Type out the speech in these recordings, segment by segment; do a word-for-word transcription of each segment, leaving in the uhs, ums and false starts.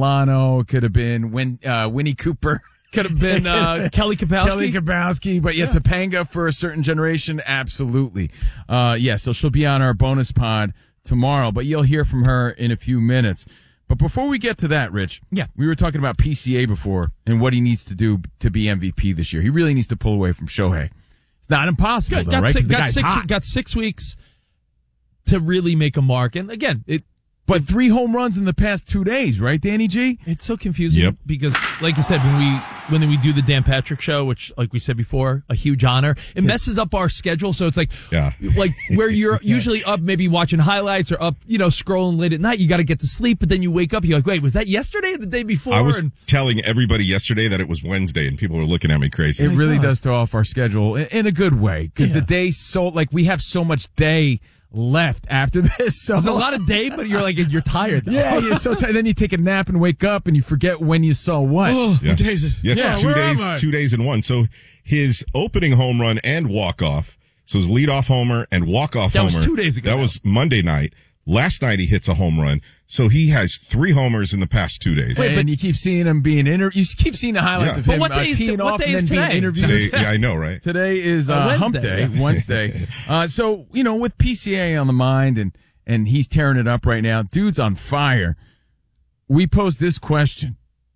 Logano. It could have been Win, uh, Winnie Cooper. Could have been uh, Kelly Kapowski. Kelly Kapowski, but yeah, Yeah. Topanga for a certain generation, absolutely. Uh, yeah, so she'll be on our bonus pod tomorrow, but you'll hear from her in a few minutes. But before we get to that, Rich, yeah, we were talking about P C A before and what he needs to do to be M V P this year. He really needs to pull away from Shohei. It's not impossible, got, though, got right? Six, The got, guy's six, hot. got six weeks to really make a mark. And again, it But three home runs in the past two days, right, Danny G? It's so confusing Yep. because, like you said, when we when we do the Dan Patrick show, which, like we said before, a huge honor, it messes up our schedule. So it's like, Yeah. like where you're usually up, maybe watching highlights or up, you know, scrolling late at night. You got to get to sleep, but then you wake up, you're like, wait, was that yesterday or the day before? I was and, telling everybody yesterday that it was Wednesday, and people were looking at me crazy. It really does throw off our schedule in, in a good way because Yeah. the day's so, like, we have so much day left after this. So It's a lot of day, but you're like, you're tired. Though. Yeah, you're so tired. Then you take a nap and wake up and you forget when you saw what. Oh, Yeah. what day is it? Yeah, it's Yeah, two where days, am I? two days in one. So his opening home run and walk off. So his leadoff homer and walk off That homer. was two days ago That now. was Monday night. Last night he hits a home run. So he has three homers in the past two days. Wait, and but- you keep seeing him being inter. You keep seeing the highlights Yeah. of But him what uh, day is teeing t- what off day and is then being today? interviewed. Today, yeah, I know, right? Today is uh, Uh, Hump Wednesday. Day, Wednesday. Uh, so you know, with P C A on the mind and and he's tearing it up right now, dude's on fire. We posed this question: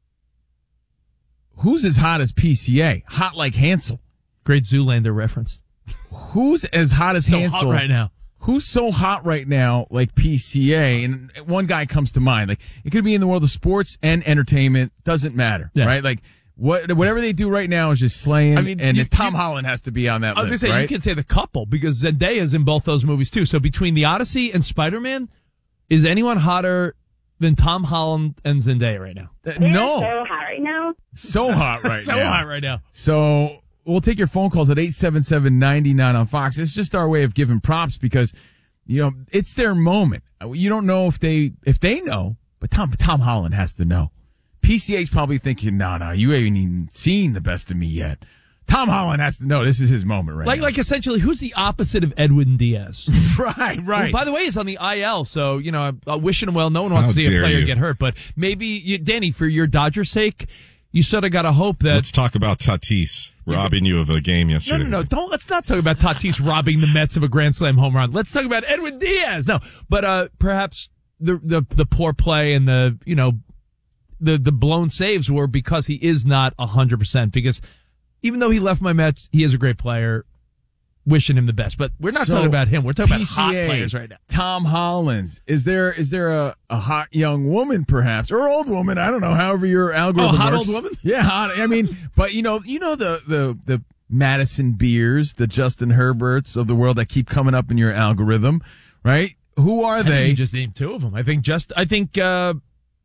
who's as hot as P C A? Hot like Hansel. Great Zoolander reference. Who's as hot as So Hansel hot right now. Who's so hot right now like P C A? And one guy comes to mind. Like it could be in the world of sports and entertainment. Doesn't matter, Yeah. right? Like what whatever they do right now is just slaying. I mean, and you- Tom you- Holland has to be on that I was list, gonna say right? you can say the couple because Zendaya's in both those movies too. So between the Odyssey and Spider-Man, is anyone hotter than Tom Holland and Zendaya right now? Uh, They're no, so hot right now. so hot right so now. hot right now. So we'll take your phone calls at eight seven seven, nine nine on Fox. It's just our way of giving props because, you know, it's their moment. You don't know if they if they know, but Tom Tom Holland has to know. P C A's probably thinking, no, no, you ain't even seen the best of me yet. Tom Holland has to know this is his moment right Like, now. like essentially, who's the opposite of Edwin Diaz? right, right. Who, by the way, is on the I L, so, you know, I'm uh, wishing him well. No one wants How to see a dare player you. get hurt, but maybe, you, Danny, for your Dodgers' sake, you sort of got to hope that. Let's talk about Tatis robbing you of a game No, yesterday. no, no. Don't. Let's not talk about Tatis robbing the Mets of a Grand Slam home run. Let's talk about Edwin Diaz. No, but uh, perhaps the the the poor play and the you know the the blown saves were because he is not a hundred percent. Because even though he left my Mets, he is a great player. Wishing him the best, but we're not So, talking about him. We're talking P C A, about hot players right now. Tom Holland. Is there is there a, a hot young woman perhaps or old woman? I don't know. However your algorithm Oh, hot works. old woman? Yeah, hot. I mean, but you know, you know the the the Madison Beers, the Justin Herberts of the world that keep coming up in your algorithm, right? Who are I think they? you just named two of them. I think just I think uh,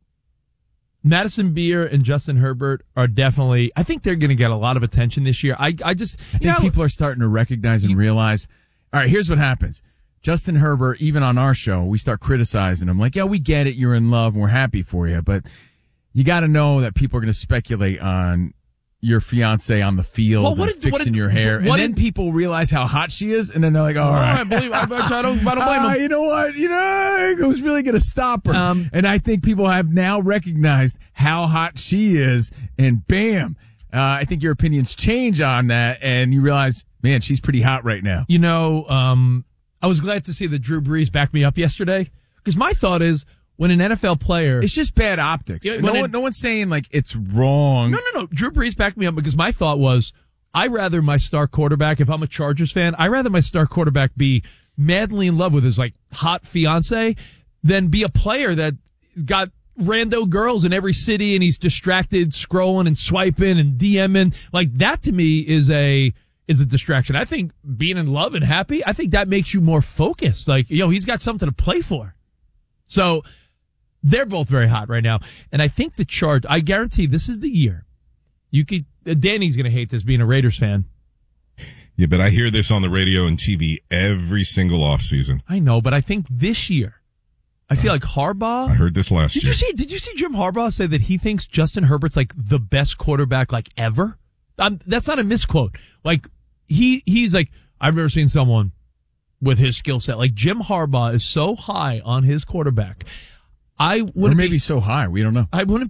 Madison Beer and Justin Herbert are definitely. I think they're going to get a lot of attention this year. I I just I think people are starting to recognize and realize. All right, here's what happens. Justin Herbert, even on our show, we start criticizing him. Like, yeah, we get it. You're in love and we're happy for you. But you got to know that people are going to speculate on your fiance on the field Well, what and did- what fixing did- your hair. what And then did- people realize how hot she is. And then they're like, all right. I believe I, I don't I don't blame Ah, him. you know what? You know, who's really going to stop her? Um, and I think people have now recognized how hot she is. And bam, uh, I think your opinions change on that. And you realize, man, she's pretty hot right now. You know, um, I was glad to see that Drew Brees backed me up yesterday because my thought is when an N F L player. It's just bad optics. Yeah, no, when one, it- no one's saying like it's wrong. No, no, no. Drew Brees backed me up because my thought was I rather my star quarterback, if I'm a Chargers fan, I rather my star quarterback be madly in love with his like hot fiance than be a player that got rando girls in every city and he's distracted scrolling and swiping and DMing. Like that to me is a is a distraction. I think being in love and happy, I think that makes you more focused. Like, you know, he's got something to play for. So they're both very hot right now. And I think the Charge, I guarantee this is the year. You could, uh, Danny's going to hate this being a Raiders fan. Yeah, but I hear this on the radio and T V every single offseason. I know, but I think this year, I feel like I Harbaugh. heard this last Did year. you see, did you see Jim Harbaugh say that he thinks Justin Herbert's like the best quarterback like ever? Um, that's not a misquote. Like he, he's like, I've never seen someone with his skill set. Like Jim Harbaugh is so high on his quarterback. I Or wouldn't maybe be, so high. We don't know. I wouldn't